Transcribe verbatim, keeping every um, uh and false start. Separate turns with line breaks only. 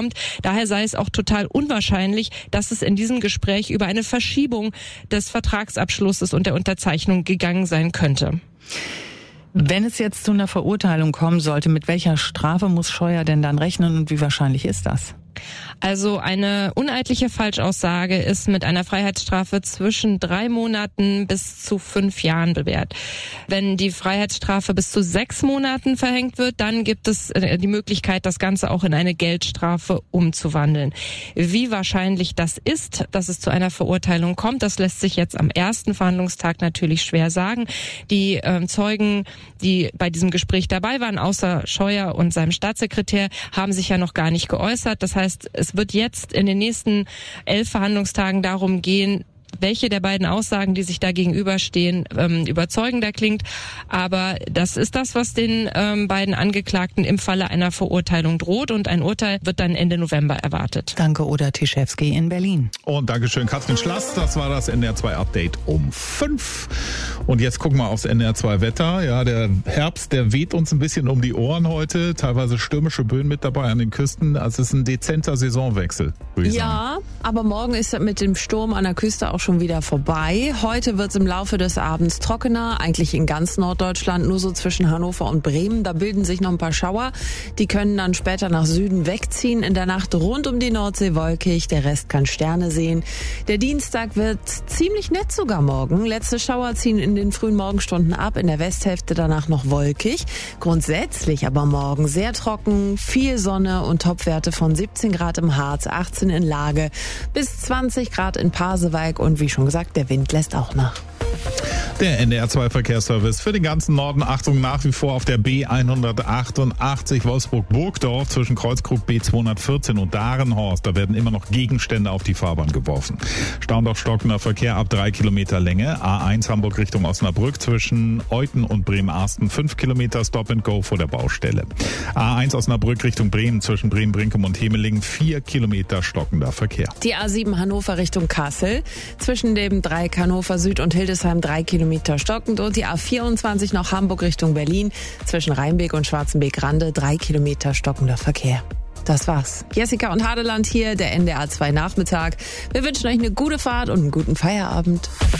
kommt. Daher sei es auch total unwahrscheinlich, dass es in diesem Gespräch über eine Verschiebung des Vertragsabschlusses und der Unterzeichnung gegangen sein könnte.
Wenn es jetzt zu einer Verurteilung kommen sollte, mit welcher Strafe muss Scheuer denn dann rechnen und wie wahrscheinlich ist das?
Also eine uneidliche Falschaussage ist mit einer Freiheitsstrafe zwischen drei Monaten bis zu fünf Jahren bewährt. Wenn die Freiheitsstrafe bis zu sechs Monaten verhängt wird, dann gibt es die Möglichkeit, das Ganze auch in eine Geldstrafe umzuwandeln. Wie wahrscheinlich das ist, dass es zu einer Verurteilung kommt, das lässt sich jetzt am ersten Verhandlungstag natürlich schwer sagen. Die äh, Zeugen, die bei diesem Gespräch dabei waren, außer Scheuer und seinem Staatssekretär, haben sich ja noch gar nicht geäußert. Das heißt, es wird jetzt in den nächsten elf Verhandlungstagen darum gehen, welche der beiden Aussagen, die sich da gegenüberstehen, ähm, überzeugender klingt. Aber das ist das, was den ähm, beiden Angeklagten im Falle einer Verurteilung droht. Und ein Urteil wird dann Ende November erwartet.
Danke, Oda Tischewski in Berlin.
Und Dankeschön, Katrin Schlass. Das war das N D R zwei Update um fünf. Und jetzt gucken wir aufs N D R zwei Wetter. Ja, der Herbst, der weht uns ein bisschen um die Ohren heute. Teilweise stürmische Böen mit dabei an den Küsten. Also es ist ein dezenter Saisonwechsel, würde ich
ja,
sagen.
Aber morgen ist mit dem Sturm an der Küste auch schon wieder vorbei. Heute wird es im Laufe des Abends trockener, eigentlich in ganz Norddeutschland, nur so zwischen Hannover und Bremen. Da bilden sich noch ein paar Schauer. Die können dann später nach Süden wegziehen. In der Nacht rund um die Nordsee wolkig, der Rest kann Sterne sehen. Der Dienstag wird ziemlich nett sogar morgen. Letzte Schauer ziehen in den frühen Morgenstunden ab, in der Westhälfte danach noch wolkig. Grundsätzlich aber morgen sehr trocken, viel Sonne und Topwerte von siebzehn Grad im Harz, achtzehn in Lage, bis zwanzig Grad in Pasewalk und wie schon gesagt, der Wind lässt auch nach.
Der N D R zwei Verkehrsservice für den ganzen Norden. Achtung, nach wie vor auf der B hundertachtundachtzig Wolfsburg-Burgdorf zwischen Kreuzkrug B zweihundertvierzehn und Darenhorst. Da werden immer noch Gegenstände auf die Fahrbahn geworfen. Stauend stockender Verkehr ab drei Kilometer Länge. A eins Hamburg Richtung Osnabrück zwischen Euthen und Bremerhaven. fünf Kilometer Stop and Go vor der Baustelle. A eins Osnabrück Richtung Bremen zwischen Bremen-Brinkum und Hemeling. vier Kilometer stockender Verkehr.
Die A sieben Hannover Richtung Kassel zwischen dem Dreieck Hannover Süd und Hildesheim drei Kilometer stockend und die A vierundzwanzig noch Hamburg Richtung Berlin zwischen Rheinbeek und Schwarzenbeek-Rande drei Kilometer stockender Verkehr. Das war's. Jessica und Hadeland hier, der N D R zwei Nachmittag. Wir wünschen euch eine gute Fahrt und einen guten Feierabend.